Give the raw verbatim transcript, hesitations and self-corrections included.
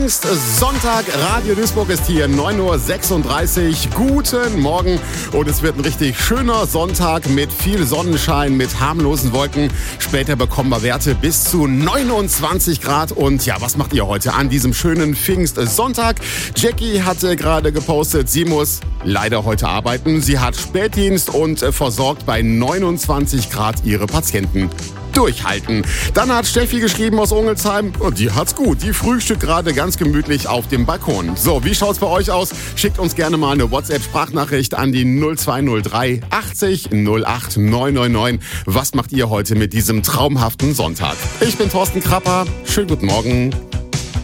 Sonntag, Radio Duisburg ist hier, neun Uhr sechsunddreißig. Guten Morgen und es wird ein richtig schöner Sonntag mit viel Sonnenschein, mit harmlosen Wolken. Später bekommen wir Werte bis zu neunundzwanzig Grad. Und ja, was macht ihr heute an diesem schönen Pfingstsonntag? Jackie hatte gerade gepostet, sie muss leider heute arbeiten. Sie hat Spätdienst und versorgt bei neunundzwanzig Grad ihre Patienten. Durchhalten. Dann hat Steffi geschrieben aus Ungelsheim und die hat's gut. Die frühstückt gerade ganz gemütlich auf dem Balkon. So, wie schaut's bei euch aus? Schickt uns gerne mal eine WhatsApp-Sprachnachricht an die null zwei null drei achtzig null acht neun neun neun. Was macht ihr heute mit diesem traumhaften Sonntag? Ich bin Thorsten Krapper. Schönen guten Morgen.